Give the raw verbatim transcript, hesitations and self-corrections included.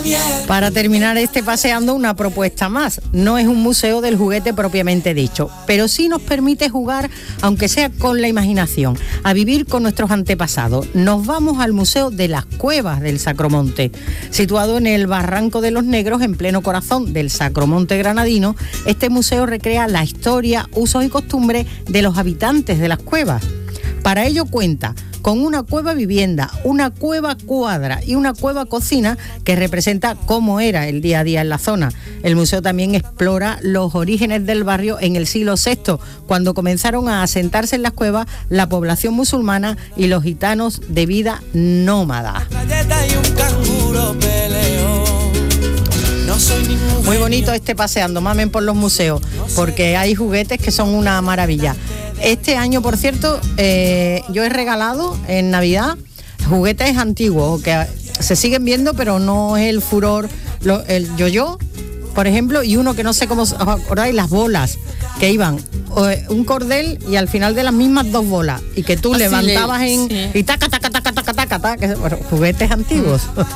Para terminar este paseando, una propuesta más. No es un museo del juguete propiamente dicho, pero sí nos permite jugar, aunque sea con la imaginación, a vivir con nuestros antepasados. Nos vamos al Museo de las Cuevas del Sacromonte. Situado en el Barranco de los Negros, en pleno corazón del Sacromonte granadino, este museo recrea la historia, usos y costumbres de los habitantes de las cuevas. Para ello cuenta con una cueva vivienda, una cueva cuadra y una cueva cocina que representa cómo era el día a día en la zona. El museo también explora los orígenes del barrio en el siglo sexto, cuando comenzaron a asentarse en las cuevas la población musulmana y los gitanos de vida nómada. Muy bonito este paseando, mamen por los museos, porque hay juguetes que son una maravilla. Este año, por cierto, eh, yo he regalado en Navidad juguetes antiguos que se siguen viendo, pero no es el furor, lo, el yo-yo, por ejemplo, y uno que no sé cómo os acordáis, las bolas, que iban un cordel y al final de las mismas dos bolas, y que tú Así levantabas le, en... sí. y taca, taca, taca, taca, taca, taca, que, bueno, juguetes antiguos.